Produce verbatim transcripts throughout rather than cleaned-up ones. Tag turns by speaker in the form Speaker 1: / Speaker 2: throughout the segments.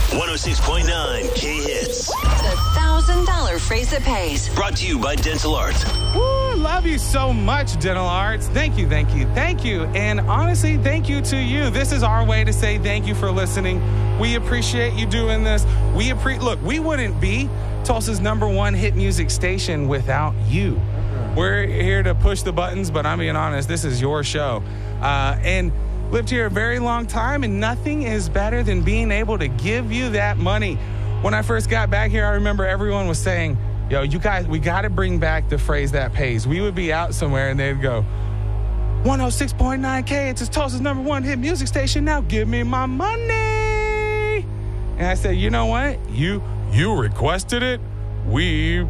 Speaker 1: one oh six point nine K-Hits.
Speaker 2: The one thousand dollars phrase that pays.
Speaker 1: Brought to you by Dental Arts.
Speaker 3: Woo, love you so much, Dental Arts. Thank you, thank you, thank you. And honestly, thank you to you. This is our way to say thank you for listening. We appreciate you doing this. We appreciate, look, we wouldn't be Tulsa's number one hit music station without you. We're here to push the buttons, but I'm being honest, this is your show. Uh, and lived here a very long time, and nothing is better than being able to give you that money. When I first got back here, I remember everyone was saying, yo, you guys, we got to bring back the phrase that pays. We would be out somewhere, and they'd go, one oh six point nine K, it's Tulsa's number one hit music station. Now give me my money. And I said, you know what? You you requested it. We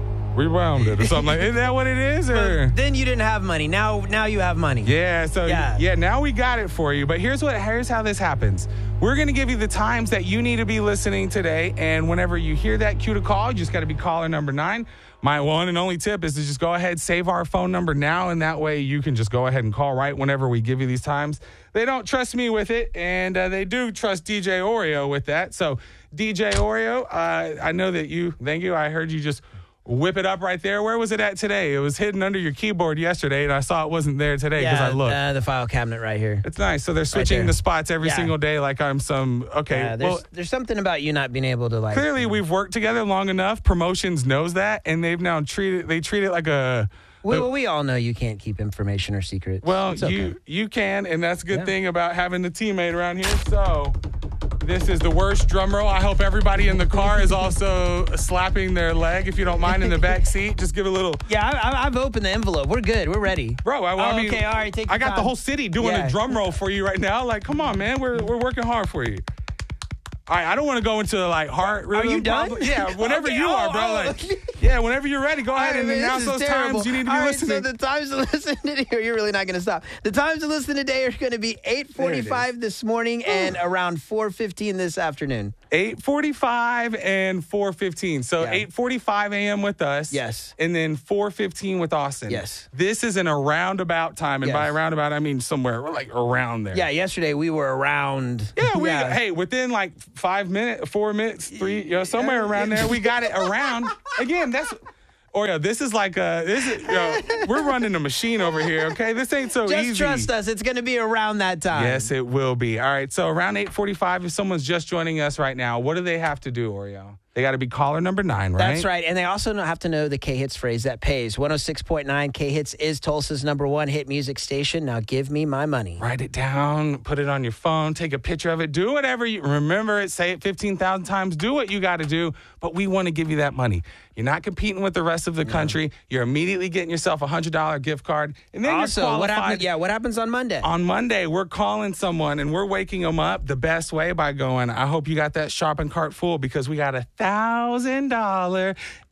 Speaker 3: rewound it or something like that. Isn't that what it is? Or?
Speaker 4: But then you didn't have money. Now now you have money.
Speaker 3: Yeah, so yeah. yeah, now we got it for you. But here's what here's how this happens. We're going to give you the times that you need to be listening today. And whenever you hear that cue to call, you just got to be caller number nine. My one and only tip is to just go ahead, save our phone number now, and that way you can just go ahead and call right whenever we give you these times. They don't trust me with it, and uh, they do trust D J Oreo with that. So, D J Oreo, uh, I know that you, thank you, I heard you just whip it up right there. Where was it at today? It was hidden under your keyboard yesterday, and I saw it wasn't there today because
Speaker 4: yeah,
Speaker 3: I looked.
Speaker 4: Uh, the file cabinet right here.
Speaker 3: It's nice. So they're switching
Speaker 4: right
Speaker 3: the spots every
Speaker 4: yeah.
Speaker 3: single day like I'm some, okay.
Speaker 4: Yeah, there's,
Speaker 3: well,
Speaker 4: there's something about you not being able to like.
Speaker 3: Clearly, we've worked together long enough. Promotions knows that, and they've now treated, they treat it like a...
Speaker 4: We, well, we all know you can't keep information or secrets.
Speaker 3: Well,
Speaker 4: okay.
Speaker 3: you you can, and that's a good
Speaker 4: yeah.
Speaker 3: thing about having the teammate around here. So... This is the worst drum roll. I hope everybody in the car is also slapping their leg, if you don't mind, in the back seat. Just give a little.
Speaker 4: Yeah, I, I've opened the envelope. We're good. We're ready.
Speaker 3: Bro, I,
Speaker 4: oh,
Speaker 3: I mean,
Speaker 4: okay, all right, take
Speaker 3: I got
Speaker 4: time.
Speaker 3: the whole city doing
Speaker 4: yeah.
Speaker 3: a drum roll for you right now. Like, come on, man. We're we're working hard for you. All right, I don't want to go into like heart rhythm.
Speaker 4: Are you done?
Speaker 3: Problem. Yeah, whenever
Speaker 4: okay,
Speaker 3: you
Speaker 4: oh,
Speaker 3: are, bro.
Speaker 4: oh,
Speaker 3: Like,
Speaker 4: okay.
Speaker 3: yeah, whenever you're ready, go ahead
Speaker 4: right,
Speaker 3: and
Speaker 4: man,
Speaker 3: announce those
Speaker 4: terrible.
Speaker 3: times you need to be
Speaker 4: All right,
Speaker 3: listening.
Speaker 4: So the times to listen today, you're really not going to stop. The times to listen today are going to be eight forty-five this morning and around four fifteen this afternoon.
Speaker 3: eight forty-five and four fifteen. So
Speaker 4: Yeah.
Speaker 3: eight forty-five a.m. with us.
Speaker 4: Yes.
Speaker 3: And then four fifteen with Austin.
Speaker 4: Yes.
Speaker 3: This is in a roundabout time. And
Speaker 4: Yes.
Speaker 3: by roundabout, I mean somewhere like around there.
Speaker 4: Yeah, yesterday we were around.
Speaker 3: Yeah, we hey, within like five minutes, four minutes, three, you know, somewhere around there, we got it around. Again, that's oh yeah, this is like a this is you know, we're running a machine over here, okay? This ain't so
Speaker 4: Just
Speaker 3: easy.
Speaker 4: trust us, it's going to be around that time.
Speaker 3: Yes, it will be. All right, so around eight forty-five, if someone's just joining us right now, what do they have to do, Oreo? They got to be caller number nine, right?
Speaker 4: That's right. And they also have to know the K-Hits phrase that pays. one oh six point nine K-Hits is Tulsa's number one hit music station. Now give me my money.
Speaker 3: Write it down, put it on your phone, take a picture of it, do whatever you remember it, say it fifteen thousand times, do what you got to do, but we want to give you that money. You're not competing with the rest of the country. You're immediately getting yourself a one hundred dollars gift card. And then
Speaker 4: Also,
Speaker 3: you're
Speaker 4: what
Speaker 3: qualified.
Speaker 4: happens? Yeah, what happens on Monday?
Speaker 3: On Monday, we're calling someone and we're waking them up the best way by going, I hope you got that shopping cart full because we got a thousand dollar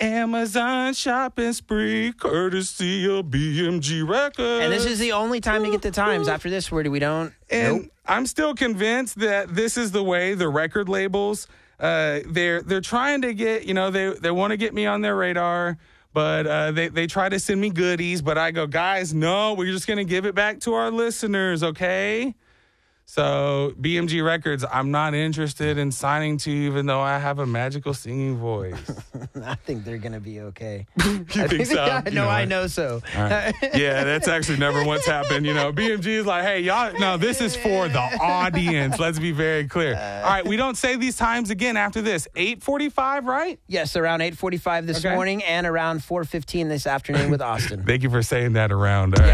Speaker 3: Amazon shopping spree courtesy of B M G Records.
Speaker 4: And this is the only time to get the times. After this, where do we don't?
Speaker 3: And
Speaker 4: Nope.
Speaker 3: I'm still convinced that this is the way the record labels, uh, they're they're trying to get, you know, they, they want to get me on their radar. But uh, they, they try to send me goodies, but I go, guys, no, we're just going to give it back to our listeners, okay? So B M G Records, I'm not interested in signing to you, even though I have a magical singing voice.
Speaker 4: I think they're going to be okay.
Speaker 3: You think so?
Speaker 4: Yeah,
Speaker 3: You
Speaker 4: no,
Speaker 3: know
Speaker 4: I
Speaker 3: what?
Speaker 4: know so.
Speaker 3: All right. Yeah, that's actually never once happened. You know, B M G is like, hey, y'all, no, this is for the audience. Let's be very clear. All right, we don't say these times again after this. eight forty-five, right?
Speaker 4: Yes, around eight forty-five this
Speaker 3: Okay.
Speaker 4: morning and around four fifteen this afternoon with Austin.
Speaker 3: Thank you for saying that around. All right.